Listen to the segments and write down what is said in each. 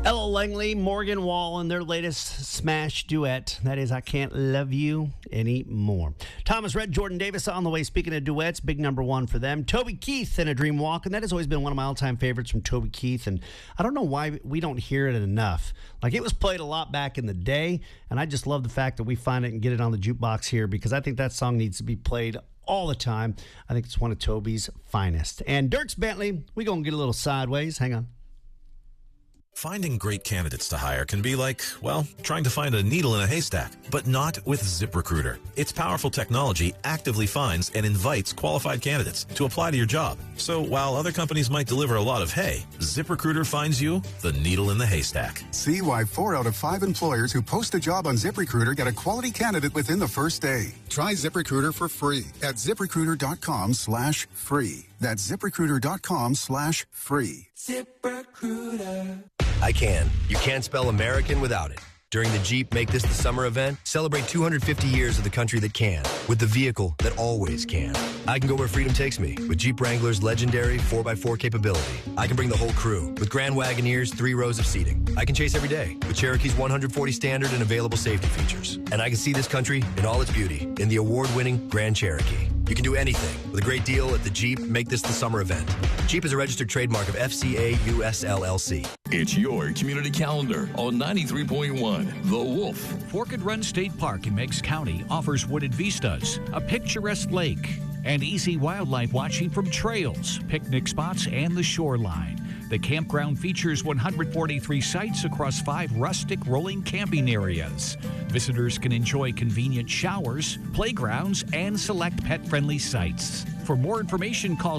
Ella Langley, Morgan Wallen, their latest smash duet. That is I Can't Love You Anymore. Thomas Rhett, Jordan Davis on the way. Speaking of duets, big number one for them. Toby Keith and A Dream Walk, and that has always been one of my all-time favorites from Toby Keith, and I don't know why we don't hear it enough. Like, it was played a lot back in the day, and I just love the fact that we find it and get it on the jukebox here, because I think that song needs to be played all the time. I think it's one of Toby's finest. And Dierks Bentley, we gonna get a little sideways. Hang on. Finding great candidates to hire can be like, well, trying to find a needle in a haystack, but not with ZipRecruiter. Its powerful technology actively finds and invites qualified candidates to apply to your job. So while other companies might deliver a lot of hay, ZipRecruiter finds you the needle in the haystack. See why 4 out of 5 employers who post a job on ZipRecruiter get a quality candidate within the first day. Try ZipRecruiter for free at ZipRecruiter.com/free. That's ZipRecruiter.com/free. ZipRecruiter. I can. You can't spell American without it. During the Jeep Make This the Summer event, celebrate 250 years of the country that can, with the vehicle that always can. I can go where freedom takes me with Jeep Wrangler's legendary 4x4 capability. I can bring the whole crew with Grand Wagoneer's 3 rows of seating. I can chase every day with Cherokee's 140 standard and available safety features. And I can see this country in all its beauty in the award-winning Grand Cherokee. You can do anything with a great deal at the Jeep Make This the Summer event. Jeep is a registered trademark of FCA US LLC. It's your community calendar on 93.1 The Wolf. Forked Run State Park in Meigs County offers wooded vistas, a picturesque lake, and easy wildlife watching from trails, picnic spots, and the shoreline. The campground features 143 sites across 5 rustic rolling camping areas. Visitors can enjoy convenient showers, playgrounds, and select pet-friendly sites. For more information, call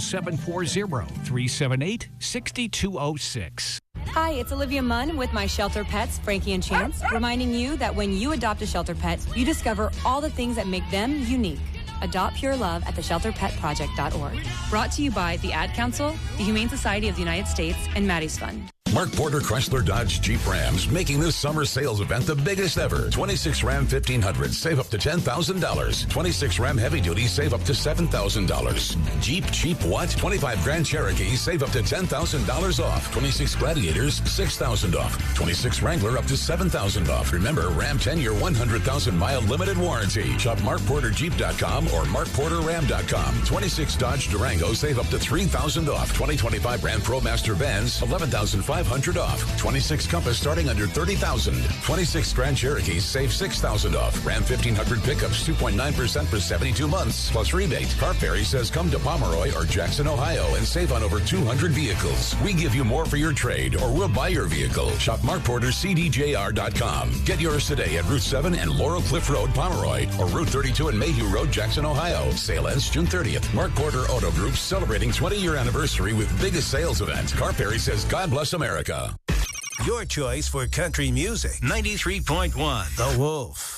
740-378-6206. Hi, it's Olivia Munn with my shelter pets, Frankie and Chance, reminding you that when you adopt a shelter pet, you discover all the things that make them unique. Adopt pure love at theshelterpetproject.org. Brought to you by the Ad Council, the Humane Society of the United States, and Maddie's Fund. Mark Porter Chrysler Dodge Jeep Rams making this summer sales event the biggest ever. 26 Ram 1500, save up to $10,000. 26 Ram Heavy Duty, save up to $7,000. Jeep cheap what? 25 Grand Cherokee, save up to $10,000 off. 26 Gladiators, $6,000 off. 26 Wrangler, up to $7,000 off. Remember, Ram 10-year 100,000-mile limited warranty. Shop MarkPorterJeep.com or MarkPorterRam.com. 26 Dodge Durango, save up to $3,000 off. 2025 Ram ProMaster Vans, $11,500 off. 26 Compass starting under $30,000. 26 Grand Cherokees save $6,000 off. Ram 1500 pickups 2.9% for 72 months plus rebate. Car Ferry says come to Pomeroy or Jackson, Ohio and save on over 200 vehicles. We give you more for your trade or we'll buy your vehicle. Shop MarkPorterCDJR.com. Get yours today at Route 7 and Laurel Cliff Road, Pomeroy, or Route 32 and Mayhew Road, Jackson, Ohio. Sale ends June 30th. Mark Porter Auto Group celebrating 20-year anniversary with biggest sales event. Car Ferry says God bless America. Your choice for country music. 93.1 The Wolf.